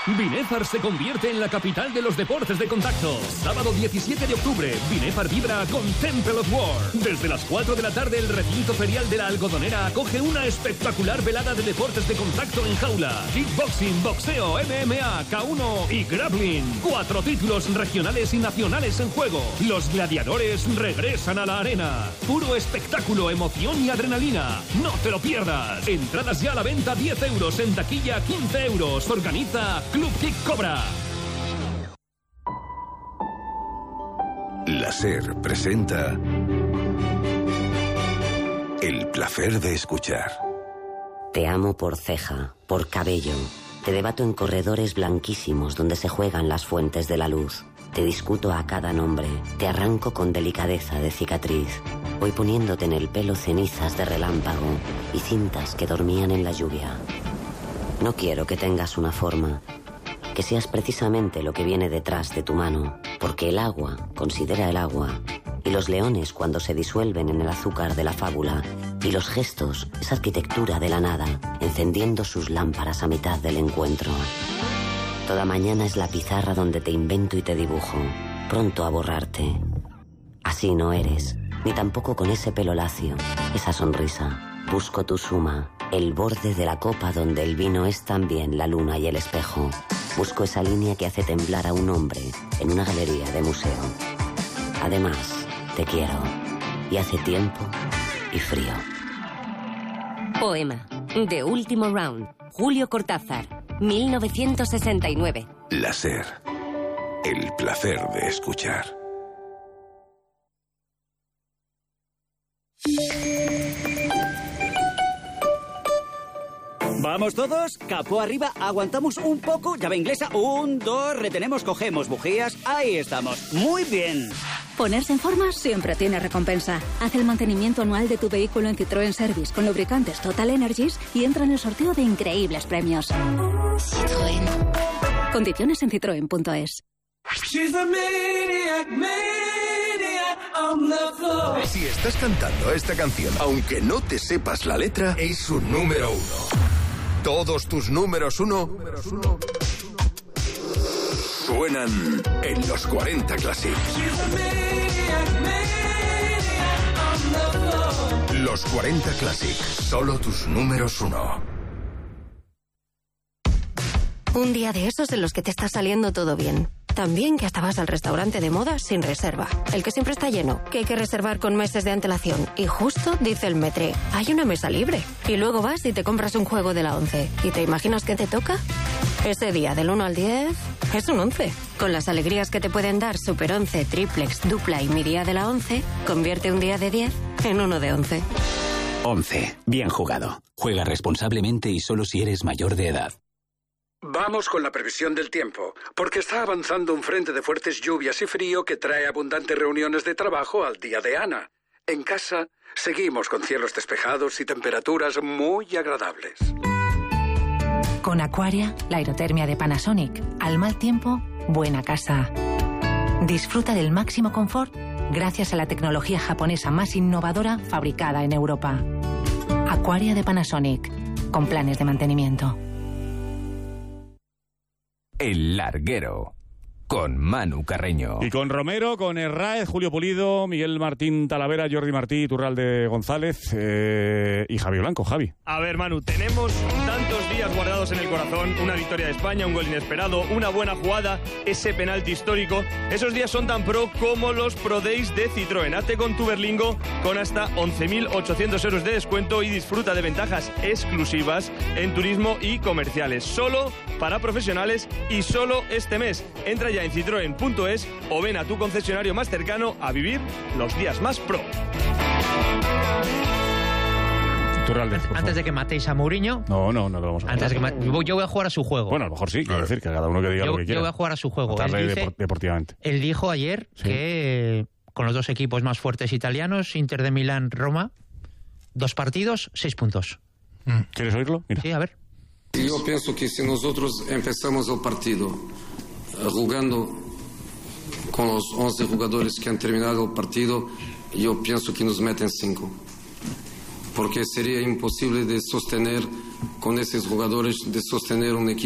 Binefar se convierte en la capital de los deportes de contacto. Sábado 17 de octubre, Binefar vibra con Temple of War. Desde las 4 de la tarde, el recinto ferial de la Algodonera acoge una espectacular velada de deportes de contacto en jaula. Kickboxing, boxeo, MMA, K1 y grappling. 4 títulos regionales y nacionales en juego. Los gladiadores regresan a la arena. Puro espectáculo, emoción y adrenalina. No te lo pierdas. Entradas ya a la venta, 10 euros. En taquilla, 15 euros. Organiza Club Kick Cobra. La SER presenta El placer de escuchar. Te amo por ceja, por cabello. Te debato en corredores blanquísimos donde se juegan las fuentes de la luz. Te discuto a cada nombre. Te arranco con delicadeza de cicatriz. Voy poniéndote en el pelo cenizas de relámpago y cintas que dormían en la lluvia. No quiero que tengas una forma, que seas precisamente lo que viene detrás de tu mano, porque el agua considera el agua, y los leones cuando se disuelven en el azúcar de la fábula, y los gestos, esa arquitectura de la nada, encendiendo sus lámparas a mitad del encuentro. Toda mañana es la pizarra donde te invento y te dibujo, pronto a borrarte. Así no eres, ni tampoco con ese pelo lacio, esa sonrisa. Busco tu suma, el borde de la copa donde el vino es también la luna y el espejo. Busco esa línea que hace temblar a un hombre en una galería de museo. Además, te quiero. Y hace tiempo y frío. Poema. The Último Round. Julio Cortázar. 1969. La SER. El placer de escuchar. ¿Vamos todos? Capó arriba, aguantamos un poco, llave inglesa, 1, 2, retenemos, cogemos bujías, ahí estamos, muy bien. Ponerse en forma siempre tiene recompensa. Haz el mantenimiento anual de tu vehículo en Citroën Service con lubricantes Total Energies y entra en el sorteo de increíbles premios. Citroën. Condiciones en citroen.es. Si estás cantando esta canción, aunque no te sepas la letra, es su número 1. Todos tus números 1 suenan en los 40 Classic. Los 40 Classic, solo tus números 1. Un día de esos en los que te está saliendo todo bien. También que hasta vas al restaurante de moda sin reserva. El que siempre está lleno, que hay que reservar con meses de antelación. Y justo dice el Metre, hay una mesa libre. Y luego vas y te compras un juego de la 11. ¿Y te imaginas qué te toca? Ese día del 1 al 10 es un 11. Con las alegrías que te pueden dar Super 11, Triplex, Dupla y Mi Día de la 11, convierte un día de 10 en uno de 11. 11. Bien jugado. Juega responsablemente y solo si eres mayor de edad. Vamos con la previsión del tiempo, porque está avanzando un frente de fuertes lluvias y frío que trae abundantes reuniones de trabajo al día de Ana. En casa, seguimos con cielos despejados y temperaturas muy agradables. Con Aquaria, la aerotermia de Panasonic, al mal tiempo, buena casa. Disfruta del máximo confort gracias a la tecnología japonesa más innovadora fabricada en Europa. Aquaria de Panasonic, con planes de mantenimiento. El Larguero, con Manu Carreño. Y con Romero, con Herráez, Julio Pulido, Miguel Martín Talavera, Jordi Martí, Iturralde González y Javi Blanco. Javi. A ver, Manu, tenemos tantos días guardados en el corazón, una victoria de España, un gol inesperado, una buena jugada, ese penalti histórico. Esos días son tan pro como los Pro Days de Citroën. Hazte con tu Berlingo con hasta 11.800 euros de descuento y disfruta de ventajas exclusivas en turismo y comerciales. Solo para profesionales y solo este mes. Entra ya en citroen.es o ven a tu concesionario más cercano a vivir los días más pro. Antes de que matéis a Mourinho. No lo vamos a matar. Yo voy a jugar a su juego. Bueno, a lo mejor sí, quiero decir que cada uno que diga lo que quiera. Yo voy a jugar a su juego. Deportivamente. Él dijo ayer que con los dos equipos más fuertes italianos, Inter de Milán, Roma, 2 partidos, 6 puntos. ¿Quieres oírlo? Mira. Sí, a ver. Yo pienso que si nosotros empezamos el partido jugando con los 11 jugadores que han terminado el partido, yo pienso que nos meten 5. Porque sería imposible de sostener con esos jugadores, de sostener un equipo